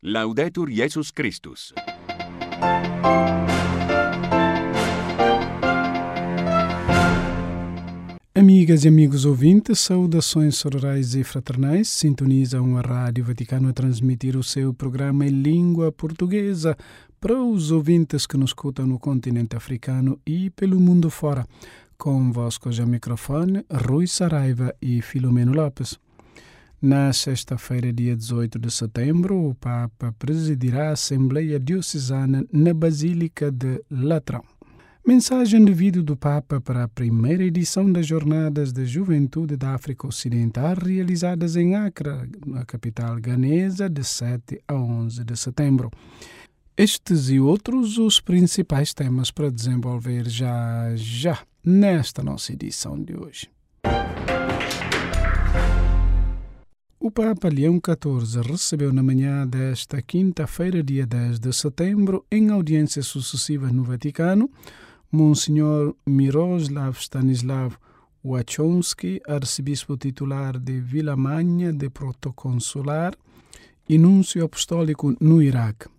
Laudetur Jesus Christus. Amigas e amigos ouvintes, saudações sororais e fraternais. Sintonizam a Rádio Vaticano a transmitir o seu programa em língua portuguesa para os ouvintes que nos escutam no continente africano e pelo mundo fora. Convosco já microfone, Rui Saraiva e Filomeno Lopes. Na sexta-feira, dia 18 de setembro, o Papa presidirá a Assembleia Diocesana na Basílica de Latrão. Mensagem de vídeo do Papa para a primeira edição das Jornadas da Juventude da África Ocidental, realizadas em Accra, na capital ganesa, de 7 a 11 de setembro. Estes e outros os principais temas para desenvolver já nesta nossa edição de hoje. O Papa Leão XIV recebeu na manhã desta quinta-feira, dia 10 de setembro, em audiências sucessivas no Vaticano, Monsenhor Miroslav Stanislav Wachowski, arcebispo titular de Vila-Manha de Protoconsular e núncio apostólico no Iraque.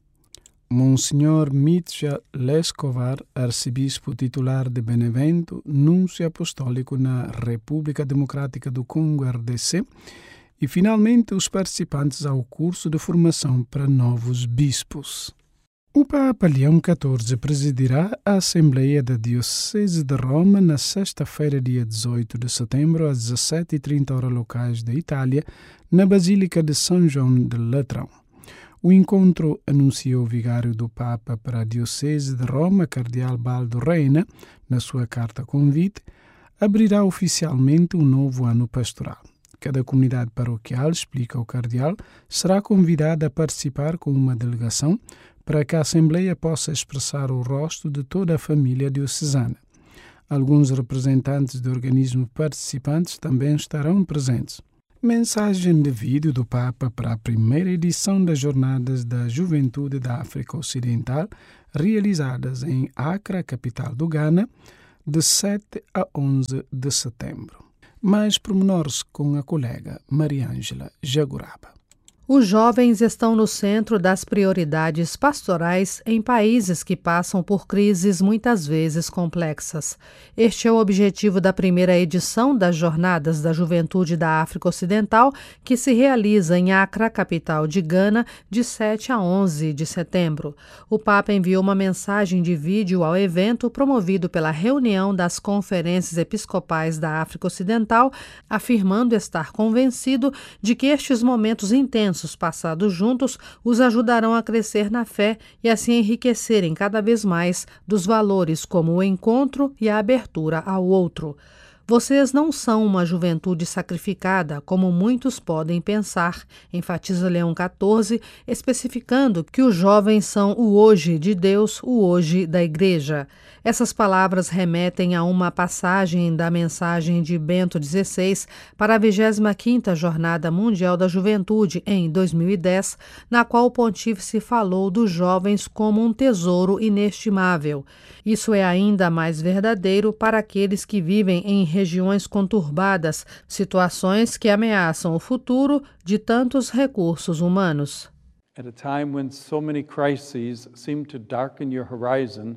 Monsenhor Mitja Leskovar, arcebispo titular de Benevento, núncio apostólico na República Democrática do Congo, RDC, e, finalmente, os participantes ao curso de formação para novos bispos. O Papa Leão XIV presidirá a Assembleia da Diocese de Roma na sexta-feira, dia 18 de setembro, às 17h30 horas locais da Itália, na Basílica de São João de Latrão. O encontro, anunciou o vigário do Papa para a Diocese de Roma, Cardeal Baldo Reina, na sua carta convite, abrirá oficialmente um novo ano pastoral. Cada comunidade paroquial, explica o cardeal, será convidada a participar com uma delegação para que a Assembleia possa expressar o rosto de toda a família diocesana. Alguns representantes de organismos participantes também estarão presentes. Mensagem de vídeo do Papa para a primeira edição das Jornadas da Juventude da África Ocidental, realizadas em Accra, capital do Ghana, de 7 a 11 de setembro. Mais pormenores com a colega Mariângela Jaguraba. Os jovens estão no centro das prioridades pastorais em países que passam por crises muitas vezes complexas. Este é o objetivo da primeira edição das Jornadas da Juventude da África Ocidental, que se realiza em Accra, capital de Gana, de 7 a 11 de setembro. O Papa enviou uma mensagem de vídeo ao evento promovido pela Reunião das Conferências Episcopais da África Ocidental, afirmando estar convencido de que estes momentos intensos passados juntos os ajudarão a crescer na fé e assim enriquecerem cada vez mais dos valores como o encontro e a abertura ao outro. Vocês não são uma juventude sacrificada, como muitos podem pensar, enfatiza Leão XIV, especificando que os jovens são o hoje de Deus, o hoje da Igreja. Essas palavras remetem a uma passagem da mensagem de Bento XVI para a 25ª Jornada Mundial da Juventude, em 2010, na qual o pontífice falou dos jovens como um tesouro inestimável. Isso é ainda mais verdadeiro para aqueles que vivem em regiões conturbadas, situações que ameaçam o futuro de tantos recursos humanos. At a time when so many crises seem to darken your horizon,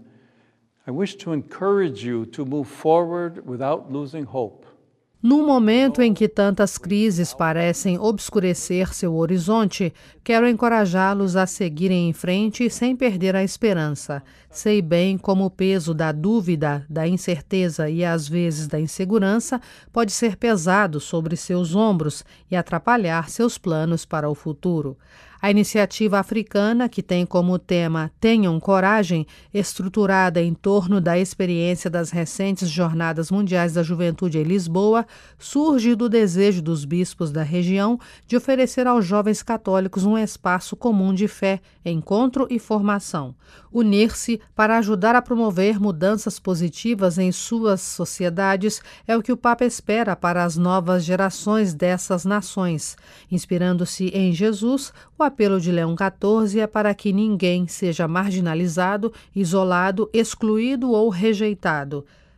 I wish to encourage you to move forward without losing hope. Num momento em que tantas crises parecem obscurecer seu horizonte, quero encorajá-los a seguirem em frente sem perder a esperança. Sei bem como o peso da dúvida, da incerteza e às vezes da insegurança pode ser pesado sobre seus ombros e atrapalhar seus planos para o futuro. A iniciativa africana, que tem como tema Tenham Coragem, estruturada em torno da experiência das recentes Jornadas Mundiais da Juventude em Lisboa, surge do desejo dos bispos da região de oferecer aos jovens católicos um espaço comum de fé, encontro e formação. Unir-se para ajudar a promover mudanças positivas em suas sociedades é o que o Papa espera para as novas gerações dessas nações. Inspirando-se em Jesus, o apelo de Leão XIV é para que ninguém seja marginalizado, isolado, excluído ou rejeitado.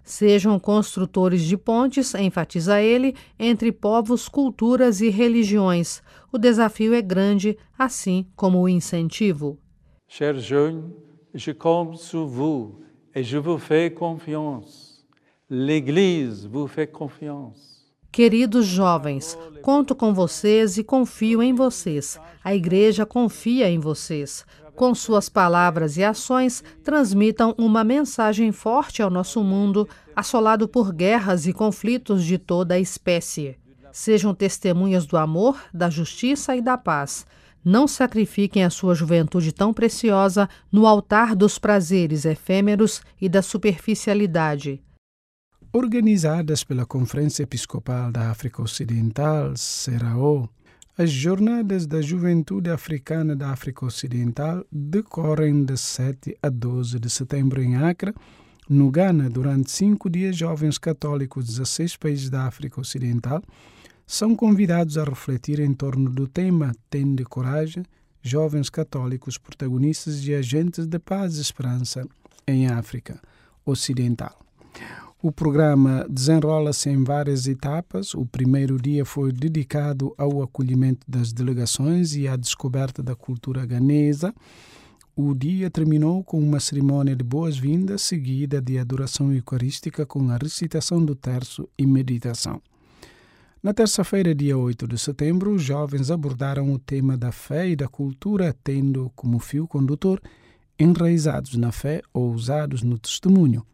Sejam construtores de pontes, enfatiza ele, entre povos, culturas e religiões. O desafio é grande, assim como o incentivo. Chers jeunes, je compte sur vous et je vous fais confiance. L'Église vous fait confiance. Queridos jovens, conto com vocês e confio em vocês. A Igreja confia em vocês. Com suas palavras e ações, transmitam uma mensagem forte ao nosso mundo, assolado por guerras e conflitos de toda a espécie. Sejam testemunhas do amor, da justiça e da paz. Não sacrifiquem a sua juventude tão preciosa no altar dos prazeres efêmeros e da superficialidade. Organizadas pela Conferência Episcopal da África Ocidental, CERAO, as Jornadas da Juventude Africana da África Ocidental decorrem de 7 a 12 de setembro em Accra, no Ghana. Durante 5 dias, jovens católicos de 16 países da África Ocidental são convidados a refletir em torno do tema Tende Coragem, jovens católicos protagonistas e agentes de paz e esperança em África Ocidental. O programa desenrola-se em várias etapas. O primeiro dia foi dedicado ao acolhimento das delegações e à descoberta da cultura ghanesa. O dia terminou com uma cerimônia de boas-vindas, seguida de adoração eucarística com a recitação do terço e meditação. Na terça-feira, dia 8 de setembro, os jovens abordaram o tema da fé e da cultura, tendo como fio condutor enraizados na fé ou usados no testemunho.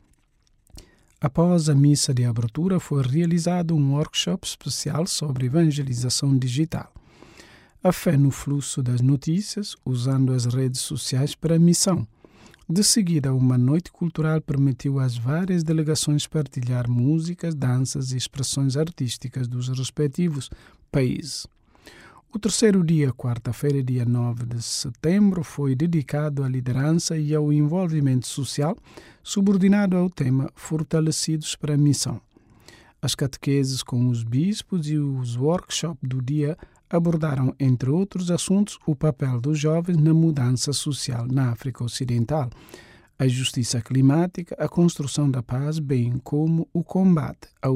Após a missa de abertura, foi realizado um workshop especial sobre evangelização digital. A fé no fluxo das notícias, usando as redes sociais para a missão. De seguida, uma noite cultural permitiu às várias delegações partilhar músicas, danças e expressões artísticas dos respectivos países. O terceiro dia, quarta-feira, dia 9 de setembro, foi dedicado à liderança e ao envolvimento social, subordinado ao tema Fortalecidos para a Missão. As catequeses com os bispos e os workshops do dia abordaram, entre outros assuntos, o papel dos jovens na mudança social na África Ocidental, a justiça climática, a construção da paz, bem como o combate ao